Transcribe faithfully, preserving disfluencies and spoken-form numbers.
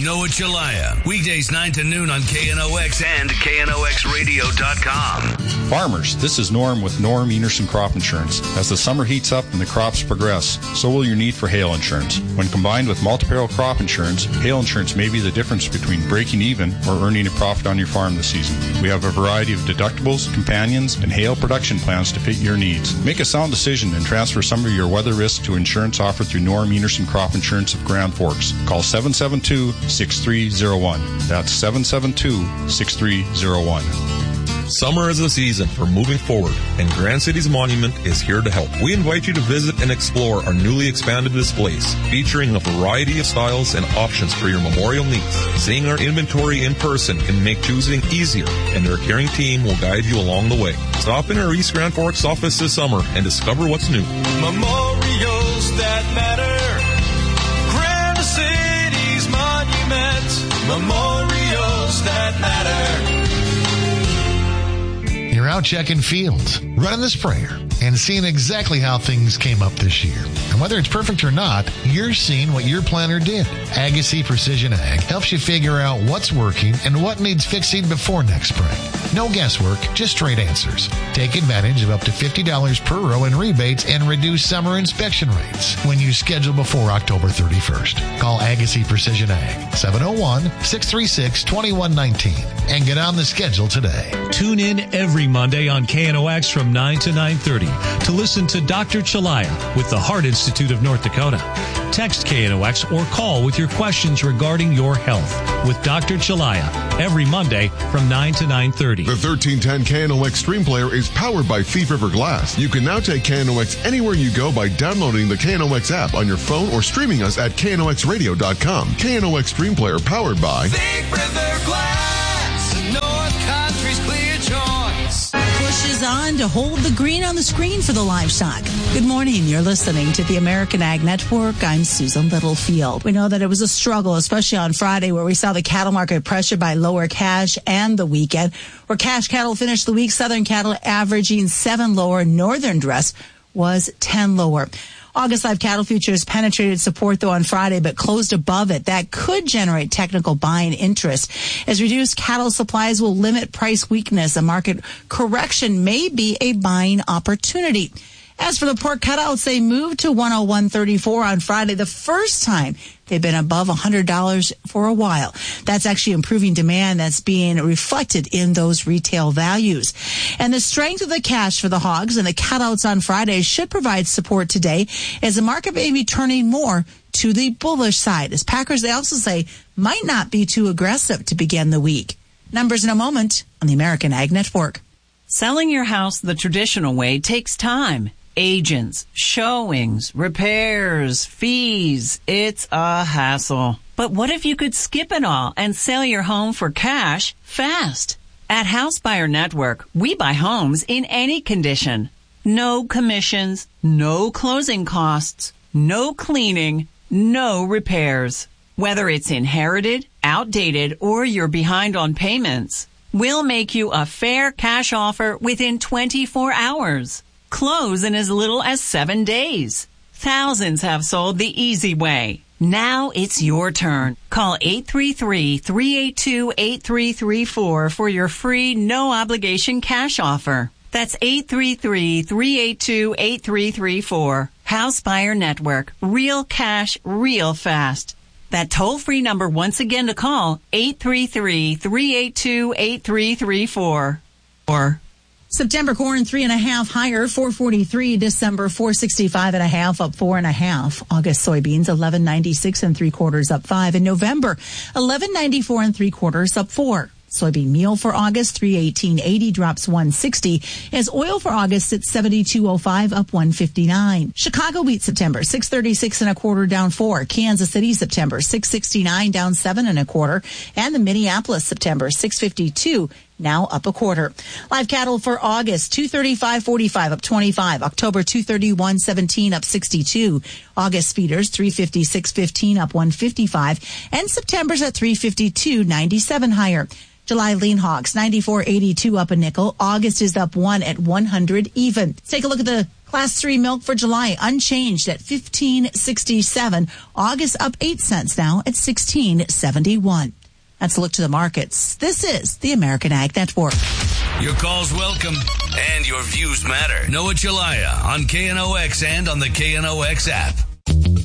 Noah Chelaya. Weekdays nine to noon on K N O X and K N O X radio dot com. Farmers, this is Norm with Norm Enerson Crop Insurance. As the summer heats up and the crops progress, so will your need for hail insurance. When combined with multi-peril crop insurance, hail insurance may be the difference between breaking even or earning a profit on your farm this season. We have a variety of deductibles, companions, and hail production plans to fit your needs. Make a sound decision and transfer some of your weather risk to insurance offered through Norm Enerson Crop Insurance of Grand Forks. Call seven seven two, six three zero one. That's seven seven two, six three zero one. Summer is the season for moving forward, and Grand Cities Monument is here to help. We invite you to visit and explore our newly expanded displays, featuring a variety of styles and options for your memorial needs. Seeing our inventory in person can make choosing easier, and our caring team will guide you along the way. Stop in our East Grand Forks office this summer and discover what's new. Memorials that matter. Grand Cities Monument. Memorials that matter. You're out checking fields, running the sprayer, and seeing exactly how things came up this year. And whether it's perfect or not, you're seeing what your planner did. Agassiz Precision Ag helps you figure out what's working and what needs fixing before next spring. No guesswork, just straight answers. Take advantage of up to fifty dollars per row in rebates and reduce summer inspection rates when you schedule before October thirty-first. Call Agassiz Precision Ag, seven oh one, six three six, two one one nine, and get on the schedule today. Tune in every Monday on K N O X from nine to nine thirty to listen to Doctor Chelaya with the Heart Institute of North Dakota. Text K N O X or call with your questions regarding your health with Doctor Chelaya every Monday from nine to nine thirty. The thirteen ten K N O X Stream Player is powered by Thief River Glass. You can now take K N O X anywhere you go by downloading the K N O X app on your phone or streaming us at K N O X radio dot com. K N O X Stream Player powered by Thief River Glass. North Country's clear choice. Pushes on to hold the green on the screen for the livestock. Good morning. You're listening to the American Ag Network. I'm Susan Littlefield. We know that it was a struggle, especially on Friday, where we saw the cattle market pressured by lower cash and the weekend, where cash cattle finished the week. Southern cattle averaging seven lower. Northern dress was ten lower. August live cattle futures penetrated support, though, on Friday, but closed above it. That could generate technical buying interest, as reduced cattle supplies will limit price weakness. A market correction may be a buying opportunity. As for the pork cutouts, they moved to one oh one thirty-four on Friday, the first time they've been above one hundred dollars for a while. That's actually improving demand that's being reflected in those retail values. And the strength of the cash for the hogs and the cutouts on Friday should provide support today, as the market may be turning more to the bullish side. As packers, they also say, might not be too aggressive to begin the week. Numbers in a moment on the American Ag Network. Selling your house the traditional way takes time. Agents, showings, repairs, fees. It's a hassle. But what if you could skip it all and sell your home for cash fast? At House Buyer Network, we buy homes in any condition. No commissions, no closing costs, no cleaning, no repairs. Whether it's inherited, outdated, or you're behind on payments, we'll make you a fair cash offer within twenty-four hours. Close in as little as seven days. Thousands have sold the easy way. Now it's your turn. Call eight three three, three eight two, eight three three four for your free, no-obligation cash offer. That's eight three three, three eight two, eight three three four. House Buyer Network. Real cash, real fast. That toll-free number once again to call, eight three three, three eight two, eight three three four. Or September corn, three and a half higher, four forty-three. December, four sixty-five and a half, up four and a half. August soybeans, eleven ninety-six and three quarters, up five. In November, eleven ninety-four and three quarters, up four. Soybean meal for August, three eighteen eighty, drops one sixty. As oil for August sits seventy-two oh five, up one fifty-nine. Chicago wheat September, six thirty-six and a quarter, down four. Kansas City September, six sixty-nine, down seven and a quarter. And the Minneapolis September, six fifty-two, now up a quarter. Live cattle for August, two thirty-five forty-five, up twenty-five. October, two thirty-one seventeen, up sixty-two. August feeders, three fifty-six fifteen, up one fifty-five. And September's at three fifty-two ninety-seven higher. July lean hogs, ninety-four eighty-two, up a nickel. August is up one at one hundred even. Let's take a look at the Class three milk for July unchanged at fifteen sixty-seven. August up eight cents now at sixteen seventy-one. Let's look to the markets. This is the American Ag Network. Your call's welcome and your views matter. Noah Chelliah on K N O X and on the K N O X app.